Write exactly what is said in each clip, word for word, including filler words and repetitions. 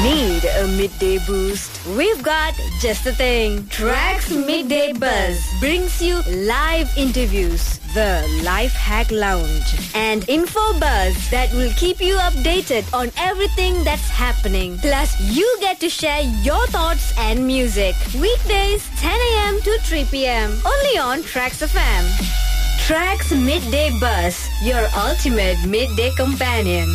Need a midday boost? We've got just the thing. Tracks Midday Buzz brings you live interviews, the Life Hack Lounge, and info buzz that will keep you updated on everything that's happening. Plus, you get to share your thoughts and music. Weekdays, ten a.m. to three p.m. Only on Tracks F M. Tracks Midday Buzz, your ultimate midday companion.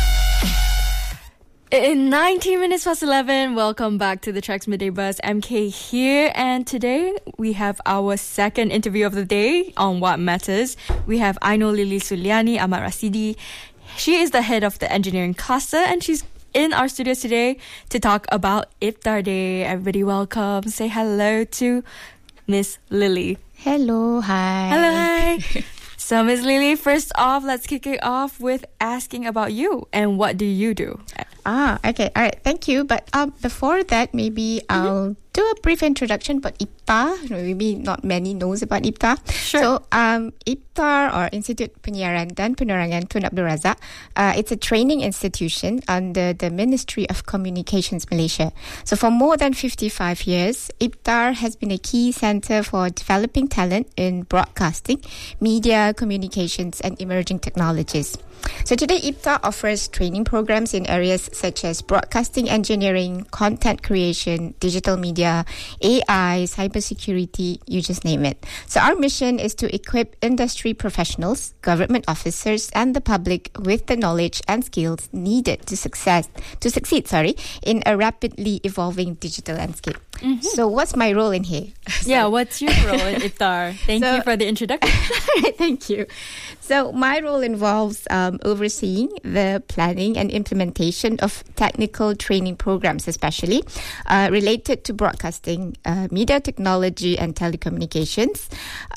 In nineteen minutes past eleven, welcome back to the Tracks Midday Buzz. M K here, and today we have our second interview of the day on What Matters. We have Aino Lily Suliani Ahmad Rasidi. She is the head of the engineering cluster, and she's in our studios today to talk about Iftar Day. Everybody welcome. Say hello to Miss Lily. Hello, hi. Hello, hi. So, Miss Lily, first off, let's kick it off with asking about you and what do you do? Ah, okay. All right. Thank you. But um, before that, maybe mm-hmm. I'll do a brief introduction about IPTA. Maybe not many knows about IPTA. Sure. So, um, IPTA, or Institute Penyiaran dan Penerangan Tun Abdul Razak, uh, it's a training institution under the Ministry of Communications Malaysia. So, for more than fifty-five years, IPTA has been a key centre for developing talent in broadcasting, media, communications, and emerging technologies. So today, IPTA offers training programs in areas such as broadcasting engineering, content creation, digital media, A I, cybersecurity, you just name it. So our mission is to equip industry professionals, government officers, and the public with the knowledge and skills needed to success to succeed, sorry, in a rapidly evolving digital landscape. Mm-hmm. So what's my role in here? Yeah, what's your role in IPTA? Thank so, you for the introduction. Thank you. So my role involves um, overseeing the planning and implementation of technical training programs, especially uh, related to broadcasting, uh, media technology, and telecommunications.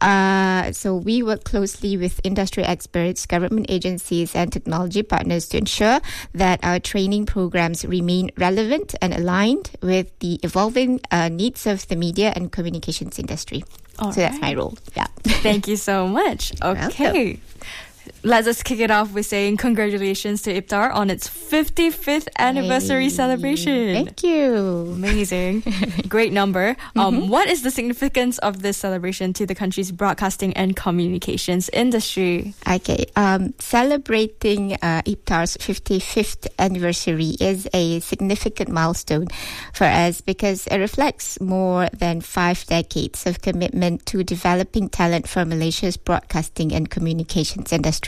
Uh, so we work closely with industry experts, government agencies, and technology partners to ensure that our training programs remain relevant and aligned with the evolving uh, needs of the media and communications industry. All so right. That's my role. Yeah. Thank you so much. Okay. Welcome. Let's just kick it off with saying congratulations to IPTA on its fifty-fifth anniversary hey, celebration. Thank you. Amazing. Great number. Mm-hmm. Um, what is the significance of this celebration to the country's broadcasting and communications industry? Okay. Um, celebrating uh, IPTA's fifty-fifth anniversary is a significant milestone for us because it reflects more than five decades of commitment to developing talent for Malaysia's broadcasting and communications industry.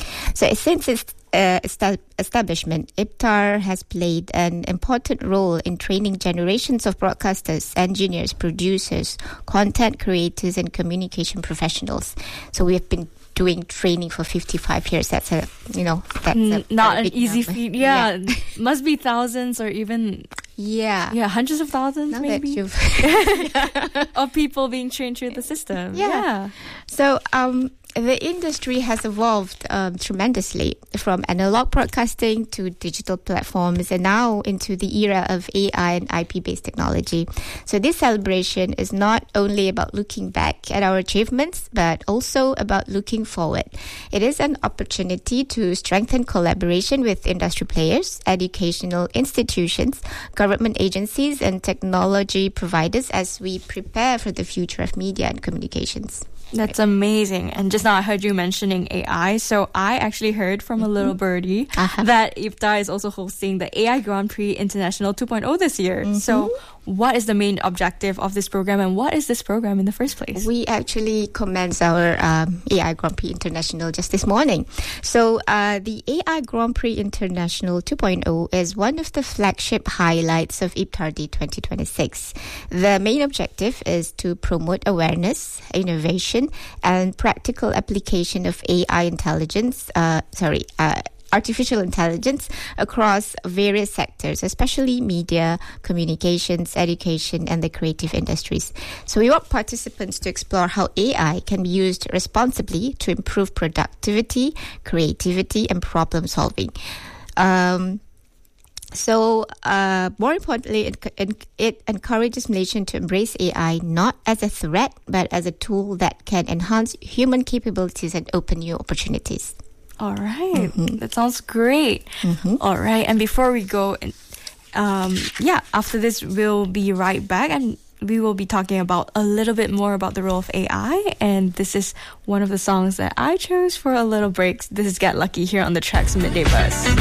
So since its uh, establishment, IPTA has played an important role in training generations of broadcasters, engineers, producers, content creators, and communication professionals. So we have been doing training for fifty-five years. That's a, you know, that's a not an easy number. feat. Yeah, yeah. Must be thousands or even yeah, yeah, hundreds of thousands now maybe of people being trained through the system. Yeah. yeah. So um. The industry has evolved um, tremendously from analog broadcasting to digital platforms and now into the era of A I and I P-based technology. So this celebration is not only about looking back at our achievements, but also about looking forward. It is an opportunity to strengthen collaboration with industry players, educational institutions, government agencies, and technology providers as we prepare for the future of media and communications. That's amazing. And just now I heard you mentioning A I. So I actually heard from mm-hmm. a little birdie uh-huh. that IPTA is also hosting the A I Grand Prix International two point oh this year. Mm-hmm. So what is the main objective of this program and what is this program in the first place? We actually commenced our um, A I Grand Prix International just this morning. So uh, the A I Grand Prix International two point oh is one of the flagship highlights of IPTA Day twenty twenty-six. The main objective is to promote awareness, innovation, and practical application of A I intelligence, uh, sorry, uh, artificial intelligence across various sectors, especially media, communications, education, and the creative industries. So we want participants to explore how A I can be used responsibly to improve productivity, creativity, and problem solving. Um, So, uh, more importantly, it, it, it encourages Malaysians to embrace A I not as a threat, but as a tool that can enhance human capabilities and open new opportunities. All right. Mm-hmm. That sounds great. Mm-hmm. All right. And before we go in, um, yeah, after this, we'll be right back and we will be talking about a little bit more about the role of A I. And this is one of the songs that I chose for a little break. This is Get Lucky here on the Tracks Midday Buzz.